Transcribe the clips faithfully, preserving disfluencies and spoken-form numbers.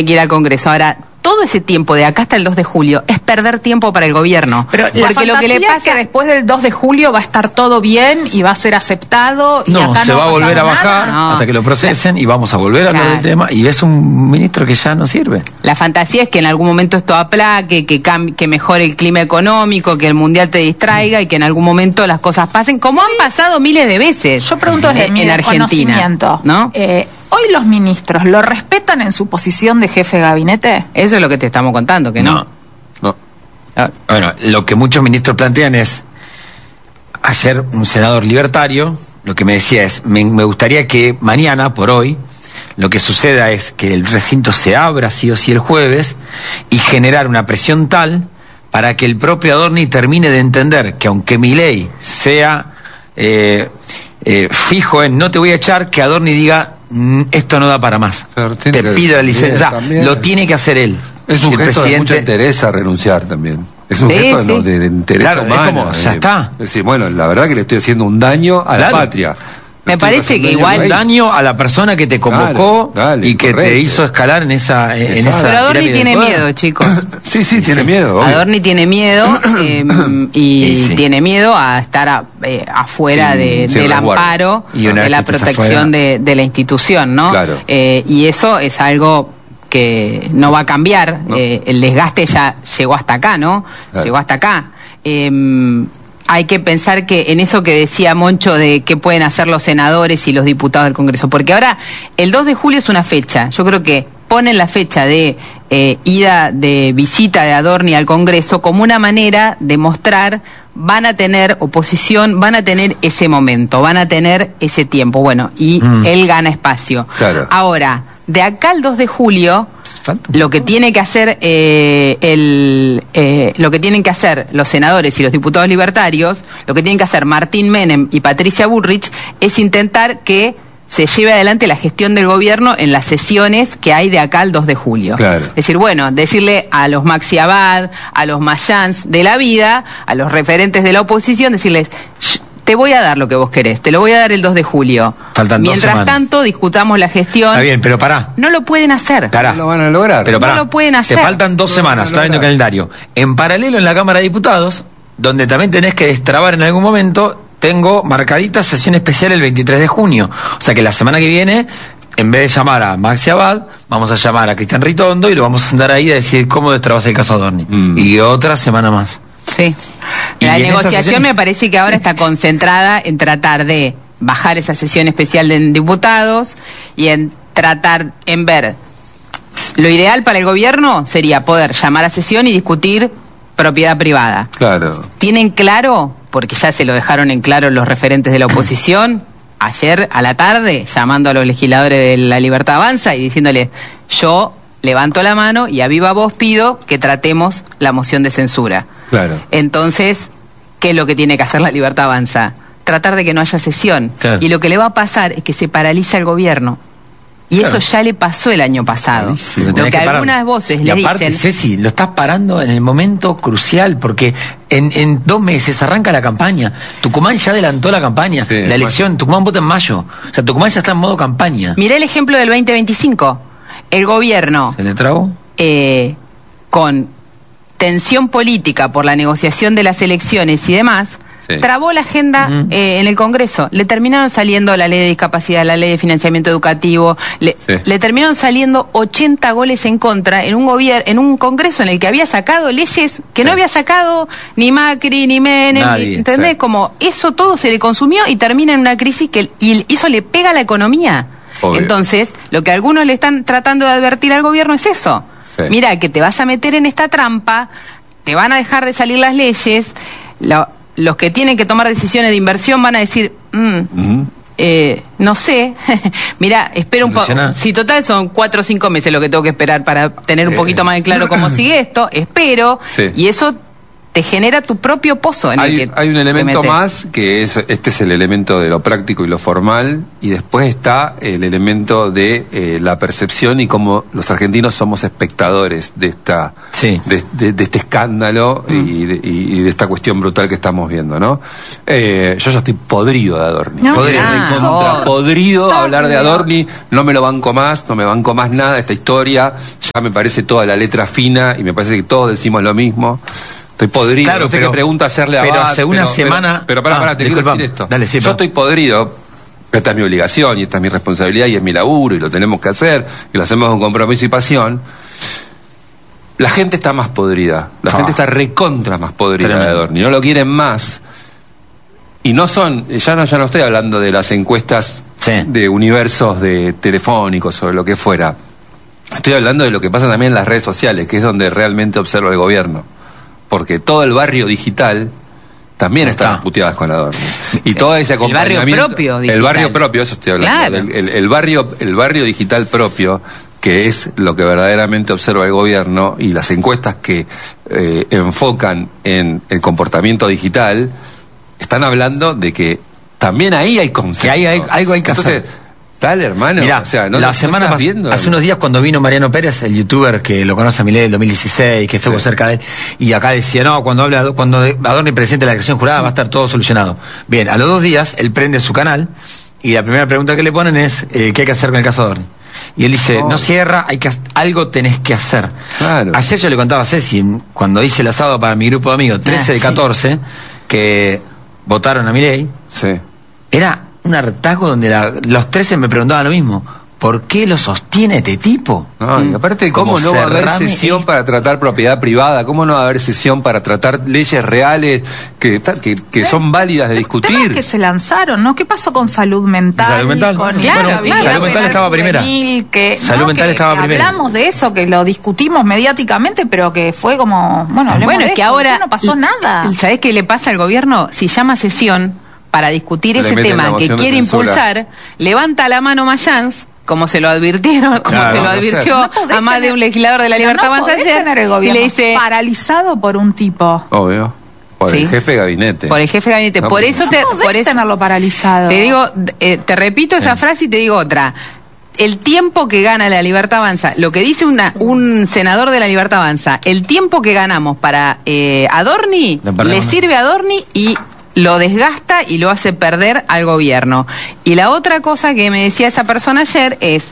que ir al Congreso. Ahora, todo ese tiempo de acá hasta el dos de julio es perder tiempo para el gobierno. Pero porque lo que le pasa es que después del dos de julio va a estar todo bien y va a ser aceptado. Y no, acá se no va a volver a bajar no. hasta que lo procesen y vamos a volver a hablar Claro. del tema. Y ves un ministro que ya no sirve. La fantasía es que en algún momento esto aplaque, que, cambie, que mejore el clima económico, que el mundial te distraiga y que en algún momento las cosas pasen, como han pasado miles de veces. Yo pregunto desde en, mi en Argentina, conocimiento, ¿no? Eh, ¿Hoy los ministros lo respetan en su posición de jefe de gabinete? Eso es lo que te estamos contando, que no. No. no. Ah. Bueno, lo que muchos ministros plantean es, ayer un senador libertario, lo que me decía es, me, me gustaría que mañana, por hoy, lo que suceda es que el recinto se abra sí o sí el jueves y generar una presión tal para que el propio Adorni termine de entender que aunque Milei sea eh, eh, fijo en no te voy a echar, que Adorni diga esto no da para más, te pido la licencia, o sea, lo tiene que hacer él. Es un si gesto presidente... de mucha interés a renunciar también. Es un Sí, gesto de, sí. no, de, de interés Claro, humano. es como, ya eh, está. Es decir, bueno, la verdad que le estoy haciendo un daño a Claro. la patria. Me Estoy parece haciendo que daño igual al país. daño a la persona que te convocó Dale, dale, y que correcto. te hizo escalar en esa en Exacto. esa Pero Adorni pirámide tiene del poder. miedo, chicos. Sí, sí, tiene Sí. miedo. obvio. Adorni tiene miedo eh, y Y sí. tiene miedo a estar a- eh, afuera Sin- de, sin del resguardo. amparo, Y una de vez la que estés protección afuera- de, de la institución, ¿no? Claro. Eh, y eso es algo que no va a cambiar. No. Eh, el desgaste ya llegó hasta acá, ¿no? Claro. Llegó hasta acá. Eh, hay que pensar que en eso que decía Moncho de qué pueden hacer los senadores y los diputados del Congreso, porque ahora el dos de julio es una fecha, yo creo que ponen la fecha de eh, ida de visita de Adorni al Congreso como una manera de mostrar van a tener oposición, van a tener ese momento, van a tener ese tiempo, bueno, y Mm. él gana espacio. Claro. Ahora, de acá al dos de julio, Falta un lo que tiene que hacer eh, el eh, lo que tienen que hacer los senadores y los diputados libertarios, lo que tienen que hacer Martín Menem y Patricia Bullrich es intentar que se lleve adelante la gestión del gobierno en las sesiones que hay de acá al dos de julio. Claro. Es decir, bueno, decirle a los Maxi Abad, a los Mayans de la vida, a los referentes de la oposición, decirles, "Shh, te voy a dar lo que vos querés, te lo voy a dar el dos de julio. Faltan dos Mientras semanas. tanto, discutamos la gestión. Está bien, pero pará. No lo pueden hacer. Pará. No lo van a lograr. Pero pará. No lo pueden hacer. Te faltan dos No, semanas, no, está no, viendo el no. calendario. En paralelo en la Cámara de Diputados, donde también tenés que destrabar en algún momento, tengo marcadita sesión especial el veintitrés de junio. O sea que la semana que viene, en vez de llamar a Maxi Abad, vamos a llamar a Cristian Ritondo y lo vamos a sentar ahí a decir cómo destrabas el caso Adorni. Mm. Y otra semana más. Sí. Y La en esa negociación sesión- me parece que ahora está concentrada en tratar de bajar esa sesión especial de diputados y en tratar, en ver. Lo ideal para el gobierno sería poder llamar a sesión y discutir propiedad privada. Claro. ¿Tienen claro? Porque ya se lo dejaron en claro los referentes de la oposición, ayer a la tarde, llamando a los legisladores de La Libertad Avanza y diciéndoles, yo levanto la mano y a viva voz pido que tratemos la moción de censura. Claro. Entonces, ¿qué es lo que tiene que hacer La Libertad Avanza? Tratar de que no haya sesión. Claro. Y lo que le va a pasar es que se paraliza el gobierno. Y Claro. eso ya le pasó el año pasado. Buenísimo, Lo tenés que parar. algunas voces y le aparte, dicen... Ceci, lo estás parando en el momento crucial, porque en, en dos meses arranca la campaña. Tucumán ya adelantó la campaña, Sí, la elección. Tucumán vota en mayo. O sea, Tucumán ya está en modo campaña. Mirá el ejemplo del veinte veinticinco. El gobierno, ¿Se le trabó? eh, con tensión política por la negociación de las elecciones y demás, Sí. trabó la agenda Ujú. eh, en el Congreso. Le terminaron saliendo la ley de discapacidad, la ley de financiamiento educativo, le, Sí. le terminaron saliendo ochenta goles en contra en un gobierno, en un Congreso en el que había sacado leyes que no había sacado ni Macri, ni Menem, Nadie, ni- ¿entendés? sí. Como eso todo se le consumió y termina en una crisis que y eso le pega a la economía. Obvio. Entonces, lo que algunos le están tratando de advertir al gobierno es eso. Sí. Mira, que te vas a meter en esta trampa, te van a dejar de salir las leyes, lo- los que tienen que tomar decisiones de inversión van a decir, mm, Ujú. eh, no sé, mira, espera un poco, Soluciona. si total son cuatro o cinco meses lo que tengo que esperar para tener un Eh. poquito más en claro cómo sigue esto, espero, Sí. y eso te genera tu propio pozo en hay, el que hay un te elemento metes. más, que es este es el elemento de lo práctico y lo formal, y después está el elemento de eh, la percepción y cómo los argentinos somos espectadores de esta Sí. de, de, de este escándalo mm. y, de, y de esta cuestión brutal que estamos viendo, ¿no? Eh, yo ya estoy podrido de Adorni. No, podrido, ah, recontra oh. podrido Todo hablar de podrido. Adorni, no me lo banco más, no me banco más nada, esta historia ya me parece toda la letra fina y me parece que todos decimos lo mismo. Estoy podrido, Claro, no sé pero- qué pregunta hacerle a pero Abad, hace una semana- Pero, pero para, Ah, para, te disculpa. quiero decir esto. Dale, sí, Yo pa. estoy podrido, esta es mi obligación y esta es mi responsabilidad y es mi laburo y lo tenemos que hacer y lo hacemos con compromiso y pasión. La gente está más podrida, la Ah. gente está recontra más podrida Tremendo. de Adorni, no lo quieren más. Y no son, ya no, ya no estoy hablando de las encuestas Sí. de universos de telefónicos o de lo que fuera. Estoy hablando de lo que pasa también en las redes sociales, que es donde realmente observa el gobierno. Porque todo el barrio digital también Está. está puteadas con Adorni. Y todo ese El barrio acompañamiento. propio El digital. barrio propio, eso estoy hablando. Claro. El, el- el barrio, el barrio digital propio, que es lo que verdaderamente observa el gobierno, y las encuestas que eh, enfocan en el comportamiento digital, están hablando de que también ahí hay consenso. Que hay- hay- algo hay que Entonces, hacer. dale, hermano. Mirá, o sea, no, la no semana estás pas- viendo, hace unos días cuando vino Mariano Pérez, el youtuber que lo conoce a Milei del dos mil dieciséis, que estuvo Sí. cerca de él, y acá decía, no, cuando habla, cuando Adorni presidente de la creación jurada va a estar todo solucionado. Bien, a los dos días, él prende su canal, y la primera pregunta que le ponen es, eh, ¿qué hay que hacer con el caso Adorni? Y él dice, No. no cierra, hay que ha- algo tenés que hacer. Claro. Ayer yo le contaba a Ceci, cuando hice el asado para mi grupo de amigos, trece Ah, de sí. catorce, que votaron a Milei, Sí. era un hartazgo donde la- los trece me preguntaban lo mismo. ¿Por qué lo sostiene este tipo? No, y aparte, ¿cómo Como no va a haber cerrame sesión esto. para tratar propiedad privada? ¿Cómo no va a haber sesión para tratar leyes reales que, que, que son válidas de Temas discutir? que se lanzaron, ¿no? ¿Qué pasó con salud mental? Salud mental. Con Claro, inhabilidad claro. Salud mental penal estaba primera. juvenil, que, Salud ¿no? mental que- estaba que primera. Hablamos de eso, que lo discutimos mediáticamente, pero que fue como, bueno, hablemos Bueno, de es que esto, ahora no pasó nada. ¿Sabés qué le pasa al gobierno? Si llama a sesión para discutir Le ese meten la tema que moción de quiere censura. impulsar, levanta la mano Mayans, como se lo advirtieron, como Claro, se lo no sé. advirtió No podés a más tener- de un legislador de la pero Libertad no Avanza podés ayer, tener el y gobierno le dice paralizado por un tipo. Obvio. Por Sí. el jefe de gabinete. por el jefe de gabinete. No, por no eso te, No podés por eso tenerlo paralizado. te digo, eh, te repito esa frase y te digo otra. El tiempo que gana la Libertad Avanza, lo que dice una, un senador de la Libertad Avanza, el tiempo que ganamos para eh, Adorni, Lo perdemos, le ¿no? sirve a Adorni y lo desgasta y lo hace perder al gobierno. Y la otra cosa que me decía esa persona ayer es,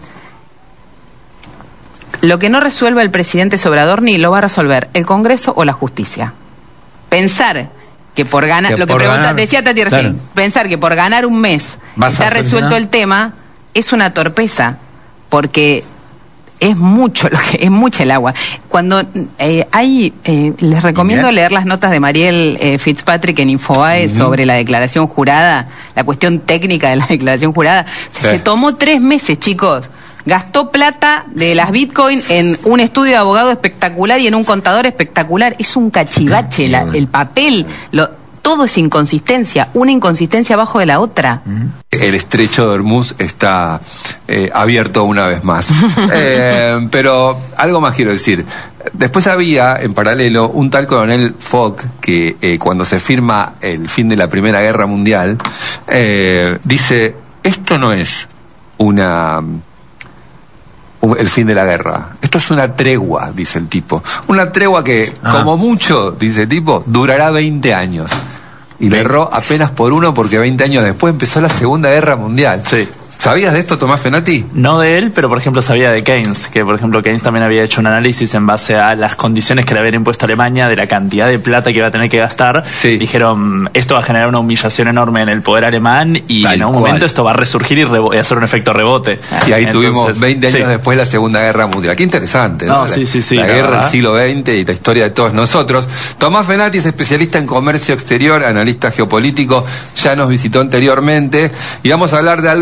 lo que no resuelva el presidente sobre Adorni lo va a resolver el Congreso o la justicia. Pensar que por ganar, Que lo que por pregunta, ganar, decía Tati recién, claro. pensar que por ganar un mes ¿Vas a está resuelto solucionar? el tema es una torpeza, porque es mucho lo que es mucha el agua. Cuando eh, hay, eh, les recomiendo Bien. leer las notas de Mariel eh, Fitzpatrick en Infobae sobre la declaración jurada, la cuestión técnica de la declaración jurada. Se, Sí. se tomó tres meses, chicos. Gastó plata de las Bitcoin en un estudio de abogado espectacular y en un contador espectacular. Es un cachivache, la- el papel, lo, todo es inconsistencia, una inconsistencia abajo de la otra. El estrecho de Hormuz está eh, abierto una vez más. Eh, pero algo más quiero decir. Después había, en paralelo, un tal coronel Fogg que eh, cuando se firma el fin de la Primera Guerra Mundial, eh, dice, esto no es una... un- el fin de la guerra. Esto es una tregua, dice el tipo. Una tregua que, Ah. como mucho, dice el tipo, durará veinte años. Y le Ve- erró apenas por uno porque veinte años después empezó la Segunda Guerra Mundial. Sí. ¿Sabías de esto, Tomás Fenati? No de él, pero por ejemplo sabía de Keynes, que por ejemplo Keynes también había hecho un análisis en base a las condiciones que le habían impuesto a Alemania, de la cantidad de plata que iba a tener que gastar. Sí. Dijeron, esto va a generar una humillación enorme en el poder alemán y Tal en un cual. momento esto va a resurgir y, rebo- y hacer un efecto rebote. Y ahí Entonces, tuvimos veinte años sí. después la Segunda Guerra Mundial. Qué interesante, ¿no? No, la, sí, sí, sí, la la guerra del verdad. siglo veinte y la historia de todos nosotros. Tomás Fenati es especialista en comercio exterior, analista geopolítico, ya nos visitó anteriormente y vamos a hablar de algo que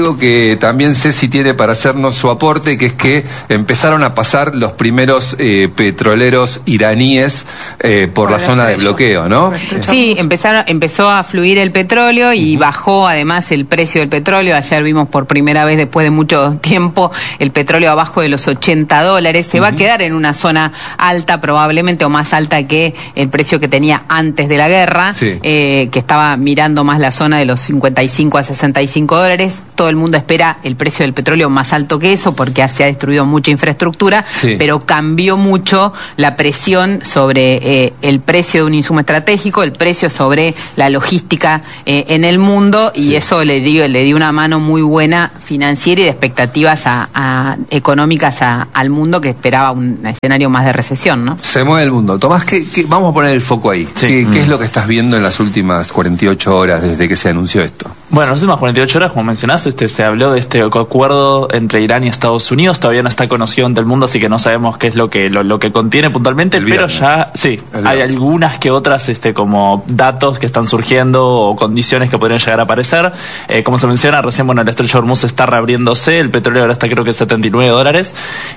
eh, también Ceci tiene para hacernos su aporte, que es que empezaron a pasar los primeros eh, petroleros iraníes eh, por, por la zona de bloqueo, ¿no? Sí, empezaron, empezó a fluir el petróleo y uh-huh. bajó además el precio del petróleo. Ayer vimos por primera vez después de mucho tiempo el petróleo abajo de los ochenta dólares. Se uh-huh. va a quedar en una zona alta probablemente, o más alta que el precio que tenía antes de la guerra, sí. eh, que estaba mirando más la zona de los cincuenta y cinco a sesenta y cinco dólares. Todo el mundo espera el precio del petróleo más alto que eso porque se ha destruido mucha infraestructura, sí. pero cambió mucho la presión sobre eh, el precio de un insumo estratégico, el precio sobre la logística eh, en el mundo, sí. y eso le dio, le dio una mano muy buena financiera y de expectativas a, a, económicas a, al mundo, que esperaba un escenario más de recesión, ¿no? Se mueve el mundo. Tomás, ¿qué, qué, vamos a poner el foco ahí. Sí. ¿Qué, mm. ¿Qué es lo que estás viendo en las últimas cuarenta y ocho horas desde que se anunció esto? Bueno, en las últimas cuarenta y ocho horas, como mencionás, este, se habló de este acuerdo entre Irán y Estados Unidos. Todavía no está conocido ante el mundo, así que no sabemos qué es lo que lo, lo que contiene puntualmente, pero ya sí, hay algunas que otras este, como datos que están surgiendo o condiciones que podrían llegar a aparecer. Eh, como se menciona recién, bueno, el estrecho de Hormuz está reabriéndose, el petróleo ahora está creo que setenta y nueve dólares.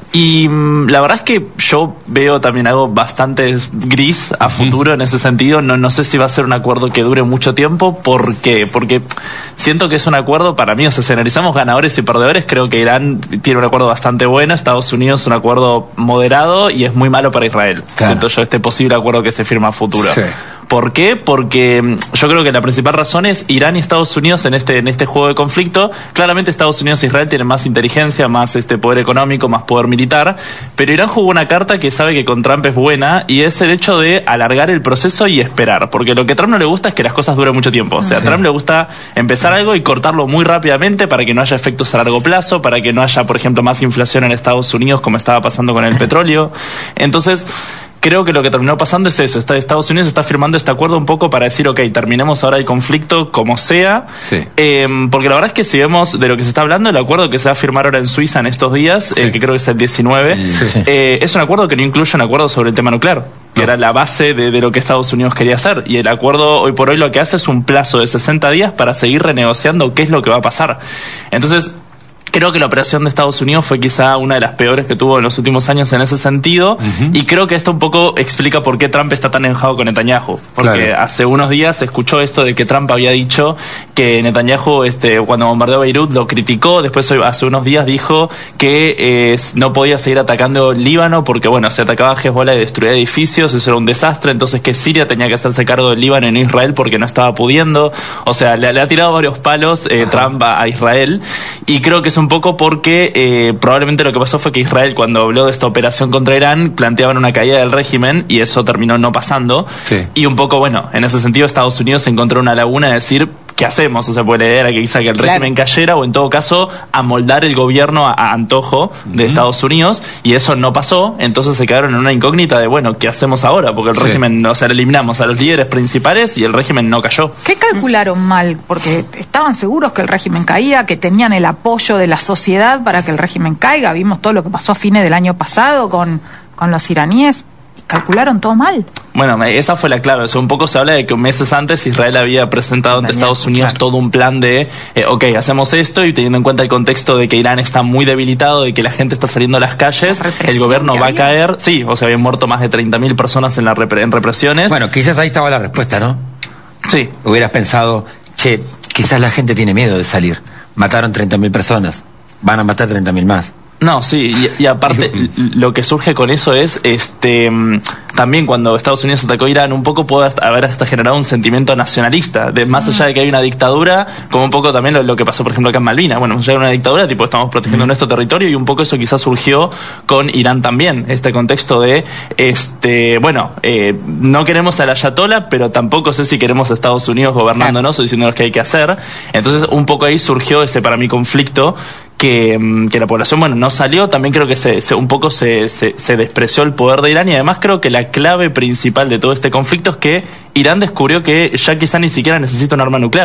Y mmm, la verdad es que yo veo también algo bastante gris a futuro en ese sentido. No, no sé si va a ser un acuerdo que dure mucho tiempo. ¿Por qué? Porque siento que es un acuerdo, para mí, o sea, si analizamos ganadores y perdedores, creo que Irán tiene un acuerdo bastante bueno, Estados Unidos un acuerdo moderado y es muy malo para Israel. Claro. Siento yo este posible acuerdo que se firma a futuro. Sí. ¿Por qué? Porque yo creo que la principal razón es Irán y Estados Unidos en este en este juego de conflicto. Claramente Estados Unidos e Israel tienen más inteligencia, más este poder económico, más poder militar, pero Irán jugó una carta que sabe que con Trump es buena, y es el hecho de alargar el proceso y esperar, porque lo que a Trump no le gusta es que las cosas duren mucho tiempo. O sea, sí. a Trump le gusta empezar algo y cortarlo muy rápidamente para que no haya efectos a largo plazo, para que no haya, por ejemplo, más inflación en Estados Unidos como estaba pasando con el petróleo. Entonces, creo que lo que terminó pasando es eso. Estados Unidos está firmando este acuerdo un poco para decir, ok, terminemos ahora el conflicto como sea. Sí. Eh, porque la verdad es que si vemos de lo que se está hablando, el acuerdo que se va a firmar ahora en Suiza en estos días, sí. eh, que creo que es el diecinueve, sí. eh, es un acuerdo que no incluye un acuerdo sobre el tema nuclear, que no. era la base de, de lo que Estados Unidos quería hacer. Y el acuerdo hoy por hoy lo que hace es un plazo de sesenta días para seguir renegociando qué es lo que va a pasar. Entonces, creo que la operación de Estados Unidos fue quizá una de las peores que tuvo en los últimos años en ese sentido, uh-huh. y creo que esto un poco explica por qué Trump está tan enojado con Netanyahu, porque claro. hace unos días se escuchó esto de que Trump había dicho que Netanyahu este, cuando bombardeó Beirut lo criticó, después hace unos días dijo que eh, no podía seguir atacando Líbano porque bueno, se atacaba a Hezbollah y destruía edificios, eso era un desastre, entonces que Siria tenía que hacerse cargo del Líbano y no Israel porque no estaba pudiendo. O sea, le, le ha tirado varios palos eh, Trump a, a Israel, y creo que es un poco porque eh, probablemente lo que pasó fue que Israel, cuando habló de esta operación contra Irán, planteaban una caída del régimen y eso terminó no pasando. Sí. Y un poco, bueno, en ese sentido Estados Unidos encontró una laguna de decir, ¿qué hacemos? O sea, puede leer a que quizá que el claro. régimen cayera, o en todo caso amoldar el gobierno a, a antojo de uh-huh. Estados Unidos, y eso no pasó. Entonces se quedaron en una incógnita de, bueno, ¿qué hacemos ahora? Porque el sí. régimen, o sea, eliminamos a los líderes principales y el régimen no cayó. ¿Qué calcularon mal? Porque estaban seguros que el régimen caía, que tenían el apoyo de la sociedad para que el régimen caiga. Vimos todo lo que pasó a fines del año pasado con, con los iraníes. Calcularon todo mal. Bueno, esa fue la clave. O sea, un poco se habla de que meses antes Israel había presentado ante Estados Unidos claro. todo un plan de, eh, ok, hacemos esto, y teniendo en cuenta el contexto de que Irán está muy debilitado, de que la gente está saliendo a las calles, el gobierno va había. a caer. Sí, o sea, habían muerto más de treinta mil personas en, la repre- en represiones. Bueno, quizás ahí estaba la respuesta, ¿no? Sí. Hubieras pensado, che, quizás la gente tiene miedo de salir. Mataron treinta mil personas, van a matar treinta mil más. No, sí, y, y aparte lo que surge con eso es, este, también cuando Estados Unidos atacó a Irán, un poco puede haber hasta generado un sentimiento nacionalista, de más allá de que hay una dictadura, como un poco también lo, lo que pasó, por ejemplo, acá en Malvinas. Bueno, más allá de una dictadura, tipo, estamos protegiendo mm. nuestro territorio, y un poco eso quizás surgió con Irán también, este contexto de, este, bueno, eh, no queremos al ayatollah, pero tampoco sé si queremos a Estados Unidos gobernándonos o diciéndonos qué hay que hacer. Entonces, un poco ahí surgió ese, para mí, conflicto, Que, que la población, bueno, no salió. También creo que se, se un poco se, se, se despreció el poder de Irán, y además creo que la clave principal de todo este conflicto es que Irán descubrió que ya quizá ni siquiera necesita un arma nuclear.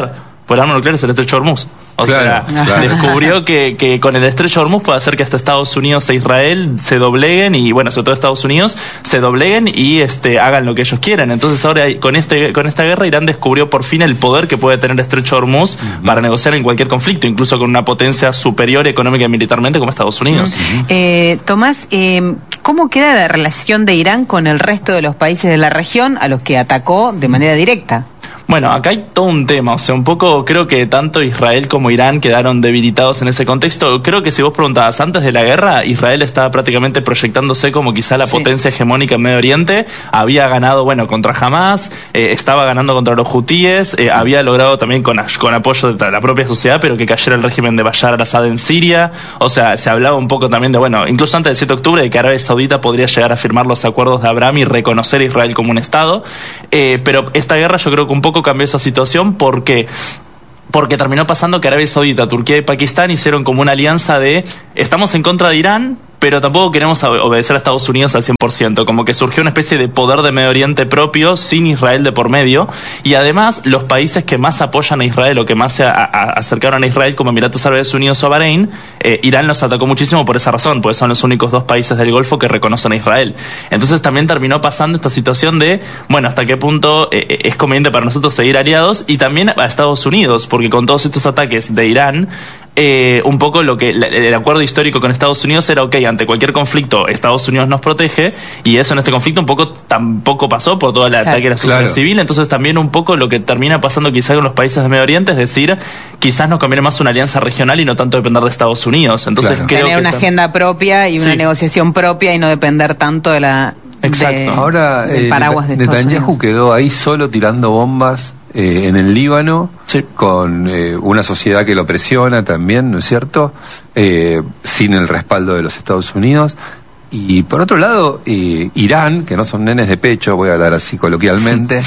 Pues el arma nuclear es el estrecho de Hormuz. O Claro, sea, claro. descubrió que, que con el estrecho de Hormuz puede hacer que hasta Estados Unidos e Israel se dobleguen y, bueno, sobre todo Estados Unidos, se dobleguen y este hagan lo que ellos quieren. Entonces ahora con este con esta guerra Irán descubrió por fin el poder que puede tener el estrecho de Hormuz uh-huh. para negociar en cualquier conflicto, incluso con una potencia superior económica y militarmente como Estados Unidos. Uh-huh. eh, Tomás, eh, ¿cómo queda la relación de Irán con el resto de los países de la región a los que atacó de manera directa? Bueno, acá hay todo un tema, o sea, un poco creo que tanto Israel como Irán quedaron debilitados en ese contexto. Creo que si vos preguntabas antes de la guerra, Israel estaba prácticamente proyectándose como quizá la sí. potencia hegemónica en Medio Oriente, había ganado, bueno, contra Hamas, eh, estaba ganando contra los hutíes, eh, sí. había logrado también con, con apoyo de la propia sociedad, pero que cayera el régimen de Bashar al-Assad en Siria, o sea, se hablaba un poco también de, bueno, incluso antes del siete de octubre, de que Arabia Saudita podría llegar a firmar los acuerdos de Abraham y reconocer a Israel como un Estado, eh, pero esta guerra yo creo que un poco cambió esa situación porque porque terminó pasando que Arabia Saudita, Turquía y Pakistán hicieron como una alianza de estamos en contra de Irán, pero tampoco queremos obedecer a Estados Unidos al cien por ciento, como que surgió una especie de poder de Medio Oriente propio, sin Israel de por medio, y además los países que más apoyan a Israel o que más se a, a, acercaron a Israel, como Emiratos Árabes Unidos o Bahrein, eh, Irán los atacó muchísimo por esa razón, porque son los únicos dos países del Golfo que reconocen a Israel. Entonces también terminó pasando esta situación de, bueno, hasta qué punto eh, es conveniente para nosotros seguir aliados, y también a Estados Unidos, porque con todos estos ataques de Irán, Eh, un poco lo que el acuerdo histórico con Estados Unidos era, ok, ante cualquier conflicto Estados Unidos nos protege, y eso en este conflicto un poco tampoco pasó por todo el claro, ataque a la sociedad claro. civil. Entonces también un poco lo que termina pasando quizás con los países de Medio Oriente es decir, quizás nos conviene más una alianza regional y no tanto depender de Estados Unidos. Entonces claro. creo tener que una tam- agenda propia y una sí. negociación propia y no depender tanto de la Exacto. De, Ahora del eh, paraguas de Estados Netanyahu Unidos. quedó ahí solo tirando bombas eh, en el Líbano, sí. con eh, una sociedad que lo presiona también, ¿no es cierto? Eh, sin el respaldo de los Estados Unidos. Y por otro lado, eh, Irán, que no son nenes de pecho, voy a hablar así coloquialmente,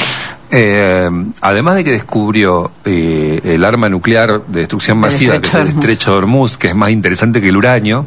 eh, además de que descubrió eh, el arma nuclear de destrucción masiva, que es el estrecho de Hormuz, que es más interesante que el uranio,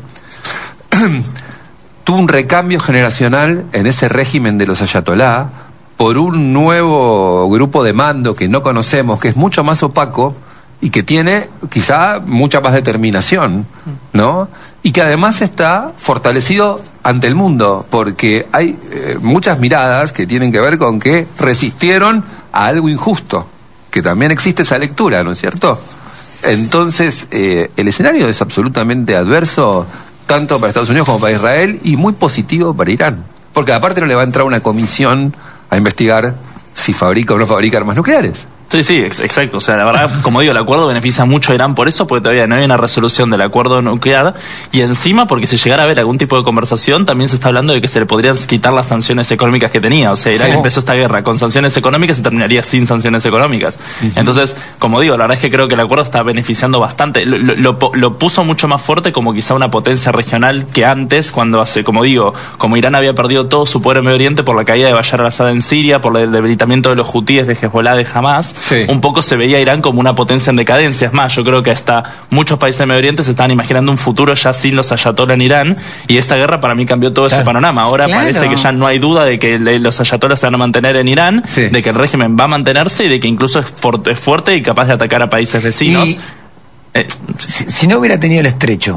tuvo un recambio generacional en ese régimen de los ayatolá por un nuevo grupo de mando que no conocemos, que es mucho más opaco y que tiene quizá mucha más determinación, ¿no? Y que además está fortalecido ante el mundo, porque hay eh, muchas miradas que tienen que ver con que resistieron a algo injusto, que también existe esa lectura, ¿no es cierto? Entonces, eh, el escenario es absolutamente adverso, tanto para Estados Unidos como para Israel, y muy positivo para Irán, porque aparte no le va a entrar una comisión a investigar si fabrica o no fabrica armas nucleares. Sí, sí, ex- exacto. O sea, la verdad, como digo, el acuerdo beneficia mucho a Irán por eso, porque todavía no hay una resolución del acuerdo nuclear. Y encima, porque si llegara a haber algún tipo de conversación, también se está hablando de que se le podrían quitar las sanciones económicas que tenía. O sea, Irán sí. empezó esta guerra con sanciones económicas y terminaría sin sanciones económicas. Uh-huh. Entonces, como digo, la verdad es que creo que el acuerdo está beneficiando bastante. Lo, lo, lo, lo puso mucho más fuerte como quizá una potencia regional que antes, cuando hace, como digo, como Irán había perdido todo su poder en Medio Oriente por la caída de Bashar al-Assad en Siria, por el debilitamiento de los hutíes, de Hezbollah, de Hamas, sí. un poco se veía a Irán como una potencia en decadencia. Es más, yo creo que hasta muchos países de Medio Oriente se están imaginando un futuro ya sin los ayatollah en Irán, y esta guerra para mí cambió todo claro. ese panorama. Ahora claro. parece que ya no hay duda de que los ayatollah se van a mantener en Irán, sí. de que el régimen va a mantenerse y de que incluso es, for- es fuerte y capaz de atacar a países vecinos. Y, eh, si, si no hubiera tenido el estrecho,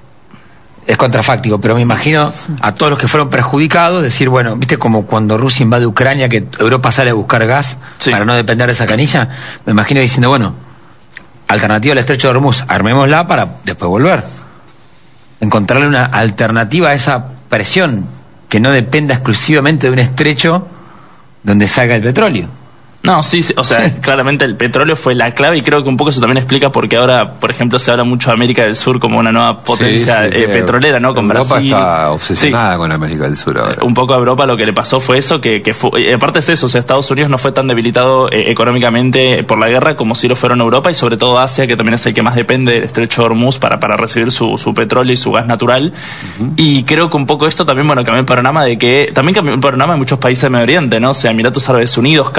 es contrafáctico, pero me imagino a todos los que fueron perjudicados decir, bueno, viste como cuando Rusia invade Ucrania, que Europa sale a buscar gas sí. para no depender de esa canilla, me imagino diciendo, bueno, alternativa al estrecho de Hormuz, armémosla para después volver. Encontrarle una alternativa a esa presión que no dependa exclusivamente de un estrecho donde salga el petróleo. No, sí, sí, o sea, claramente el petróleo fue la clave, y creo que un poco eso también explica por qué ahora, por ejemplo, se habla mucho de América del Sur como una nueva potencia sí, sí, eh, sí. petrolera, ¿no? Con Europa Brasil. está obsesionada sí. con América del Sur ahora. Un poco a Europa lo que le pasó fue eso, que, que fue, y aparte es eso, o sea, Estados Unidos no fue tan debilitado eh, económicamente por la guerra como si lo fueron Europa, y sobre todo Asia, que también es el que más depende del estrecho de Hormuz para, para recibir su, su petróleo y su gas natural. Uh-huh. Y creo que un poco esto también, bueno, cambió el panorama de que, también cambió el panorama de muchos países de Medio Oriente, ¿no? O sea, Emiratos Árabes Unidos, Qatar, habían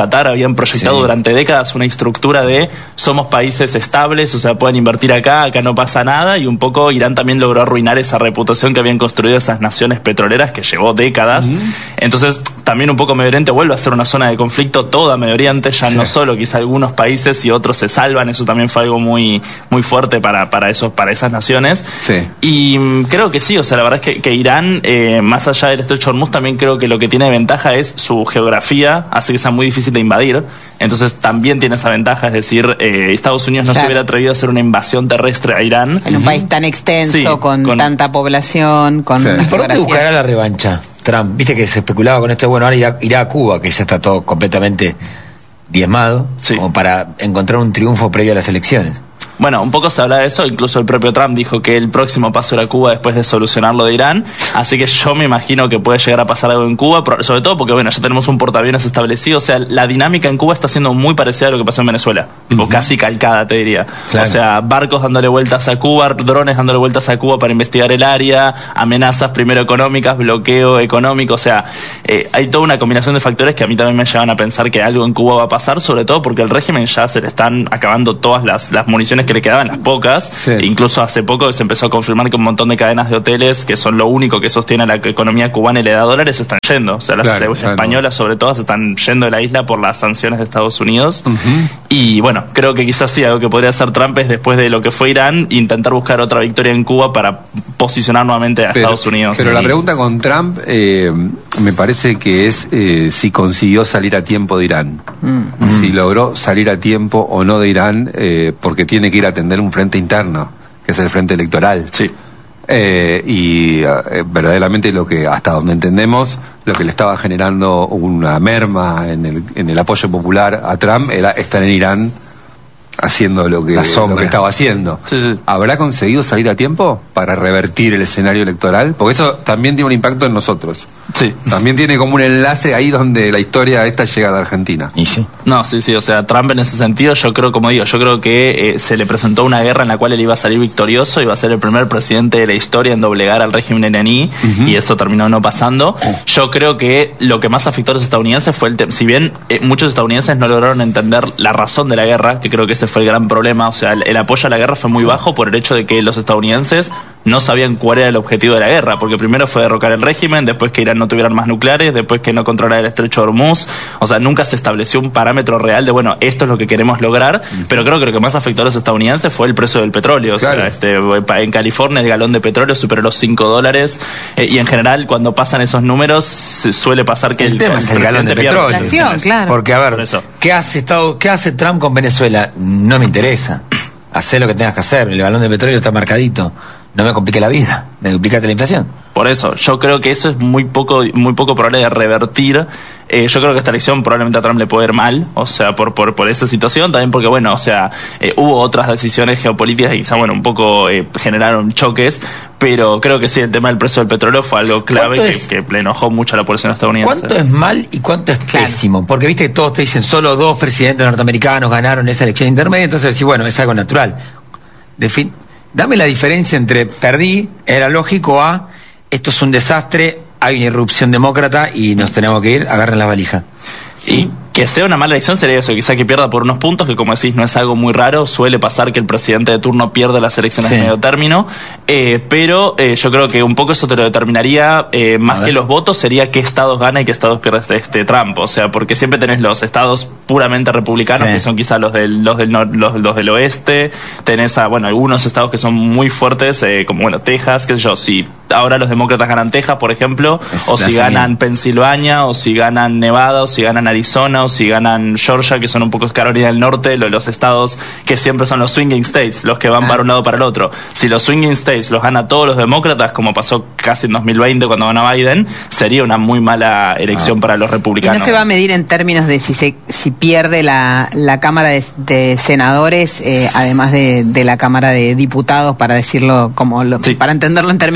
habían proyectado Sí. durante décadas una estructura de somos países estables, o sea, pueden invertir acá, acá no pasa nada, y un poco Irán también logró arruinar esa reputación que habían construido esas naciones petroleras que llevó décadas. Uh-huh. Entonces, también un poco Medio Oriente vuelve a ser una zona de conflicto, toda Medio Oriente, ya sí. no solo quizá algunos países y otros se salvan, eso también fue algo muy, muy fuerte para, para, esos, para esas naciones. Sí. Y um, creo que sí, o sea, la verdad es que, que Irán, eh, más allá del estrecho de Hormuz, también creo que lo que tiene de ventaja es su geografía, hace que sea muy difícil de invadir, entonces también tiene esa ventaja, es decir, eh, Estados Unidos no claro. se hubiera atrevido a hacer una invasión terrestre a Irán. En un uh-huh. país tan extenso, sí, con, con tanta población, con... Sí. ¿Y por dónde buscará la revancha Trump? Viste que se especulaba con esto, bueno, ahora irá, irá a Cuba, que ya está todo completamente diezmado, sí. como para encontrar un triunfo previo a las elecciones. Bueno, un poco se habla de eso, incluso el propio Trump dijo que el próximo paso era Cuba después de solucionar lo de Irán, así que yo me imagino que puede llegar a pasar algo en Cuba, sobre todo porque, bueno, ya tenemos un portaaviones establecido, o sea, la dinámica en Cuba está siendo muy parecida a lo que pasó en Venezuela, uh-huh. o casi calcada, te diría. Claro. O sea, barcos dándole vueltas a Cuba, drones dándole vueltas a Cuba para investigar el área, amenazas primero económicas, bloqueo económico, o sea, eh, hay toda una combinación de factores que a mí también me llevan a pensar que algo en Cuba va a pasar, sobre todo porque el régimen ya se le están acabando todas las, las municiones que le quedaban, las pocas, sí. incluso hace poco se empezó a confirmar que un montón de cadenas de hoteles que son lo único que sostiene a la economía cubana y le da dólares se están yendo, o sea las claro, españolas claro. sobre todo se están yendo de la isla por las sanciones de Estados Unidos uh-huh. y bueno, creo que quizás sí algo que podría hacer Trump es después de lo que fue Irán intentar buscar otra victoria en Cuba para posicionar nuevamente a pero, Estados Unidos. Pero sí. la pregunta con Trump eh, me parece que es eh, si consiguió salir a tiempo de Irán, uh-huh. si logró salir a tiempo o no de Irán, eh, porque tiene que ir a atender un frente interno, que es el frente electoral. Sí. Eh, y eh, verdaderamente lo que, hasta donde entendemos, lo que le estaba generando una merma en el, en el apoyo popular a Trump era estar en Irán haciendo lo que, lo que estaba haciendo. Sí, sí. ¿Habrá conseguido salir a tiempo para revertir el escenario electoral? Porque eso también tiene un impacto en nosotros. Sí. También tiene como un enlace ahí donde la historia esta llega a la Argentina. Y sí. No, sí, sí, o sea, Trump en ese sentido, yo creo, como digo, yo creo que eh, se le presentó una guerra en la cual él iba a salir victorioso, iba a ser el primer presidente de la historia en doblegar al régimen iraní, uh-huh. y eso terminó no pasando. Yo creo que lo que más afectó a los estadounidenses fue el tema, si bien eh, muchos estadounidenses no lograron entender la razón de la guerra, que creo que ese fue el gran problema, o sea, el, el apoyo a la guerra fue muy bajo por el hecho de que los estadounidenses no sabían cuál era el objetivo de la guerra, porque primero fue derrocar el régimen, después que Irán no tuviera armas nucleares, después que no controlara el estrecho de Hormuz, o sea, nunca se estableció un parámetro real de, bueno, esto es lo que queremos lograr, uh-huh. pero creo que lo que más afectó a los estadounidenses fue el precio del petróleo, claro. o sea, este, en California el galón de petróleo superó los cinco dólares, eh, y en general cuando pasan esos números suele pasar que el, el tema es el galón de petróleo, claro. porque a ver, ¿qué hace, Estado, ¿qué hace Trump con Venezuela? No me interesa, hacé lo que tengas que hacer, el galón de petróleo está marcadito. No me complique la vida, me duplicaste la inflación. Por eso, yo creo que eso es muy poco muy poco probable de revertir. Eh, yo creo que esta elección probablemente a Trump le puede ir mal, o sea, por por por esa situación, también porque, bueno, o sea, eh, hubo otras decisiones geopolíticas que quizá, bueno, un poco eh, generaron choques, pero creo que sí, el tema del precio del petróleo fue algo clave que, es, que le enojó mucho a la población estadounidense. ¿Cuánto es mal y cuánto es claro. pésimo? Porque viste que todos te dicen, solo dos presidentes norteamericanos ganaron esa elección intermedia, entonces decís, bueno, es algo natural. De fin, dame la diferencia entre perdí, era lógico, a esto es un desastre, hay una irrupción demócrata y nos tenemos que ir, agarren la valija. Y que sea una mala elección sería eso, quizá que pierda por unos puntos, que como decís no es algo muy raro, suele pasar que el presidente de turno pierde las elecciones sí. de medio término, eh, pero eh, yo creo que un poco eso te lo determinaría, eh, más que los votos, sería qué estados gana y qué estados pierde este, este Trump, o sea, porque siempre tenés los estados puramente republicanos, sí. que son quizá los del, los del, nor, los, los del oeste, tenés a, bueno, algunos estados que son muy fuertes, eh, como bueno, Texas, qué sé yo, si ahora los demócratas ganan Texas, por ejemplo, es o si ganan Pensilvania, o si ganan Nevada, o si ganan Arizona, o si ganan Georgia, que son un poco Carolina del Norte, los, los estados que siempre son los swinging states, los que van ah. para un lado para el otro. Si los swinging states los gana todos los demócratas, como pasó casi en dos mil veinte cuando ganó Biden, sería una muy mala elección ah. para los republicanos. Y no se va a medir en términos de si se si pierde la, la Cámara de, de Senadores, eh, además de, de la Cámara de Diputados, para decirlo como lo, sí. para entenderlo en términos de,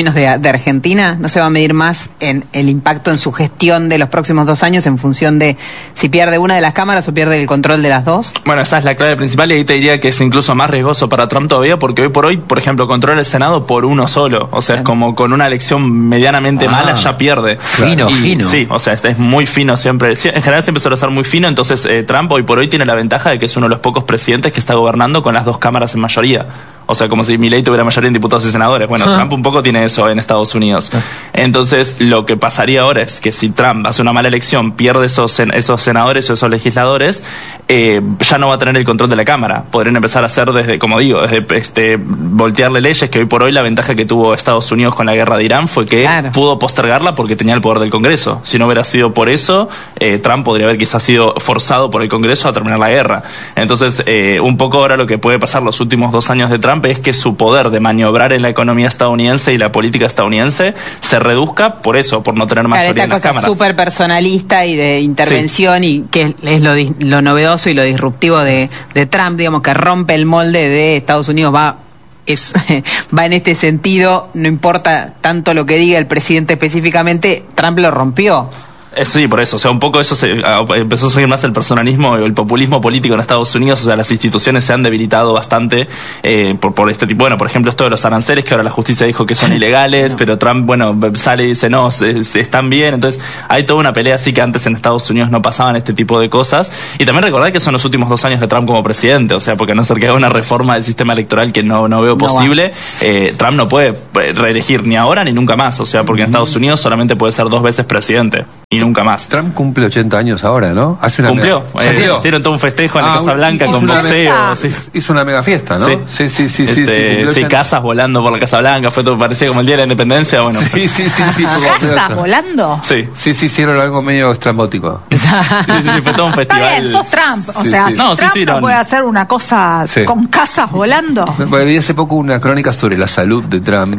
de Argentina? ¿No se va a medir más en el impacto en su gestión de los próximos dos años en función de si pierde una de las cámaras o pierde el control de las dos? Bueno, esa es la clave principal y ahí te diría que es incluso más riesgoso para Trump todavía porque hoy por hoy, por ejemplo, controla el Senado por uno solo. O sea, es como con una elección medianamente ah, mala ya pierde. Fino, y, fino. Sí, o sea, es, es muy fino siempre. En general siempre suele ser muy fino, entonces eh, Trump hoy por hoy tiene la ventaja de que es uno de los pocos presidentes que está gobernando con las dos cámaras en mayoría. O sea, como si Milei tuviera mayoría en diputados y senadores. Bueno, Trump un poco tiene eso en Estados Unidos. Entonces, lo que pasaría ahora es que si Trump hace una mala elección, pierde esos, esos senadores o esos legisladores, eh, ya no va a tener el control de la Cámara. Podrían empezar a hacer desde, como digo, desde este, voltearle leyes, que hoy por hoy la ventaja que tuvo Estados Unidos con la guerra de Irán fue que claro. pudo postergarla porque tenía el poder del Congreso. Si no hubiera sido por eso, eh, Trump podría haber quizás sido forzado por el Congreso a terminar la guerra. Entonces, eh, un poco ahora lo que puede pasar los últimos dos años de Trump es que su poder de maniobrar en la economía estadounidense y la política estadounidense se reduzca por eso, por no tener mayoría claro, en las cámaras. Esta cosa súper personalista y de intervención sí. y que es lo, lo novedoso y lo disruptivo de, de Trump, digamos, que rompe el molde de Estados Unidos, va es va en este sentido, no importa tanto lo que diga el presidente específicamente, Trump lo rompió. Sí, por eso, o sea, un poco eso se, empezó a subir más el personalismo o el populismo político en Estados Unidos, o sea, las instituciones se han debilitado bastante eh, por, por este tipo, bueno, por ejemplo, esto de los aranceles, que ahora la justicia dijo que son ilegales, no. pero Trump, bueno, sale y dice, no, se, se están bien, entonces hay toda una pelea así que antes en Estados Unidos no pasaban este tipo de cosas, y también recordar que son los últimos dos años de Trump como presidente, o sea, porque a no ser que haga una reforma del sistema electoral que no, no veo posible, no eh, Trump no puede reelegir ni ahora ni nunca más, o sea, porque en Estados Unidos solamente puede ser dos veces presidente. Y nunca más. Trump cumple ochenta años ahora, ¿no? Hace una Cumplió. Mega... Eh, hicieron todo un festejo en ah, la Casa Blanca con museo. Sí. Hizo una mega fiesta, ¿no? Sí, sí, sí, sí. Este, sí, sí casas volando por la Casa Blanca. Fue todo, parecía como el Día de la Independencia. Bueno. Sí, sí, sí. sí ¿Casas volando? Sí. Sí, sí, hicieron algo medio estrambótico. sí, sí, sí, fue todo un festival. Está bien, sos Trump. O sí, sea, sí. no, Trump sí, sí, no, no puede hacer una cosa sí. con casas volando. Vi hace poco una crónica sobre la salud de Trump,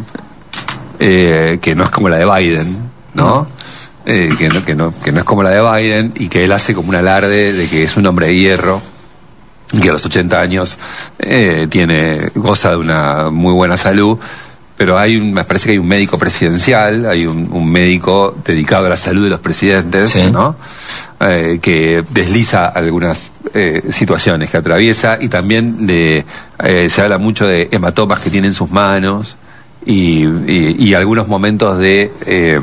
eh, que no es como la de Biden, ¿no? Mm. Eh, que, no, que, no, que no es como la de Biden y que él hace como un alarde de que es un hombre de hierro y que a los ochenta años eh, tiene goza de una muy buena salud, pero hay un, me parece que hay un médico presidencial, hay un, un médico dedicado a la salud de los presidentes, sí. ¿no? Eh, que desliza algunas eh, situaciones que atraviesa y también de, eh, se habla mucho de hematomas que tiene en sus manos y, y, y algunos momentos de eh,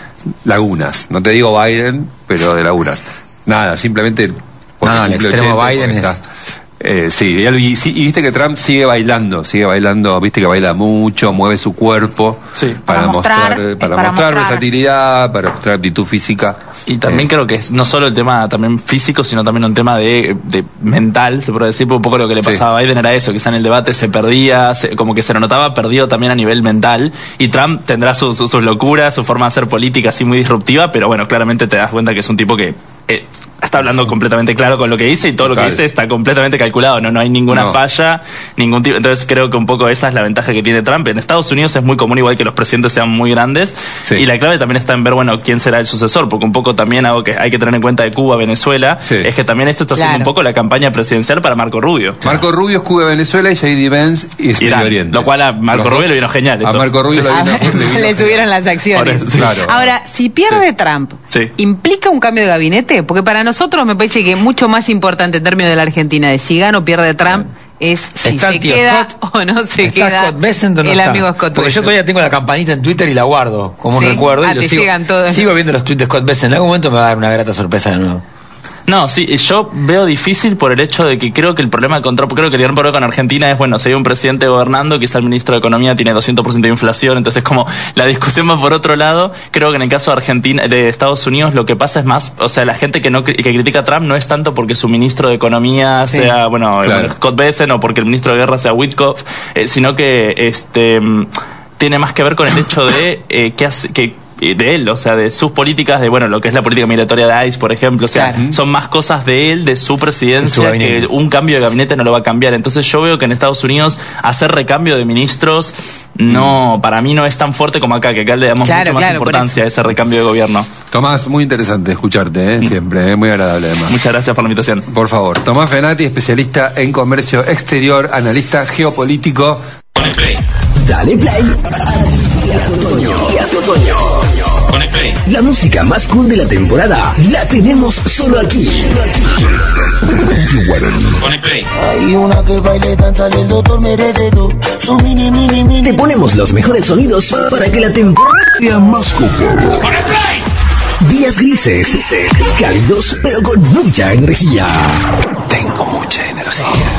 lagunas, no te digo Biden, pero de lagunas. Nada, simplemente... No, no, el extremo Biden es... Está, eh, sí, y, y, y viste que Trump sigue bailando, sigue bailando, viste que baila mucho, mueve su cuerpo sí. para, para mostrar, mostrar para, para mostrar versatilidad, para mostrar aptitud física. Y también eh. creo que es no solo el tema también físico, sino también un tema de, de mental, se puede decir, un poco lo que le pasaba sí. a Biden era eso, quizá en el debate se perdía, se, como que se lo notaba perdido también a nivel mental, y Trump tendrá su, su, sus locuras, su forma de hacer política así muy disruptiva, pero bueno, claramente te das cuenta que es un tipo que... Eh, está hablando completamente claro con lo que dice y todo Total. Lo que dice está completamente calculado, no no hay ninguna no. falla, ningún tipo. Entonces creo que un poco esa es la ventaja que tiene Trump. En Estados Unidos es muy común igual que los presidentes sean muy grandes sí. y la clave también está en ver, bueno, quién será el sucesor, porque un poco también algo que hay que tener en cuenta de Cuba, Venezuela, sí. es que también esto está claro. haciendo un poco la campaña presidencial para Marco Rubio. Marco Rubio es Cuba, Venezuela y J D Vance es Medio Oriente. Lo cual a Marco Los, Rubio le vino genial. A Marco Rubio sí. le, vino, le, le subieron las acciones. Ahora, sí. claro. Ahora, si pierde sí. Trump, sí. ¿implica un cambio de gabinete? Porque para nosotros me parece que mucho más importante en términos de la Argentina de si gana o pierde Trump es si se queda Scott? o no se ¿Está queda Scott Bessent o no el está? amigo Scott Porque yo todavía tengo la campanita en Twitter y la guardo como sí. un recuerdo ah, y lo te sigo, llegan todos. sigo viendo los tweets de Scott Bessent. En algún momento me va a dar una grata sorpresa de nuevo. No, sí, yo veo difícil por el hecho de que creo que el problema con Trump, creo que el gran problema con Argentina es, bueno, si hay un presidente gobernando, quizá el ministro de Economía tiene doscientos por ciento de inflación, entonces como la discusión va por otro lado. Creo que en el caso de Argentina, de Estados Unidos, lo que pasa es más, o sea, la gente que no que critica a Trump no es tanto porque su ministro de Economía sí, sea, bueno, claro. Scott Bessent o porque el ministro de Guerra sea Witkoff, eh, sino que este tiene más que ver con el hecho de eh, que hace que de él, o sea, de sus políticas, de bueno, lo que es la política migratoria de ICE, por ejemplo, o sea, claro. son más cosas de él, de su presidencia, su que un cambio de gabinete no lo va a cambiar. Entonces yo veo que en Estados Unidos hacer recambio de ministros no, mm. para mí no es tan fuerte como acá, que acá le damos claro, mucho más claro, importancia a ese recambio de gobierno. Tomás, muy interesante escucharte, ¿eh? Siempre, ¿eh? Muy agradable además. Muchas gracias por la invitación. Por favor, Tomás Fenati, especialista en comercio exterior, analista geopolítico. Dale play. Dale play. A Noticias Otoño. de otoño. Pone play. La música más cool de la temporada la tenemos solo aquí. Pone play. Hay una que baile danza, el doctor merece tú. Su mini, mini, mini. Te ponemos los mejores sonidos para que la temporada sea más copada. Pone play. Días grises, cálidos, pero con mucha energía. Tengo mucha energía.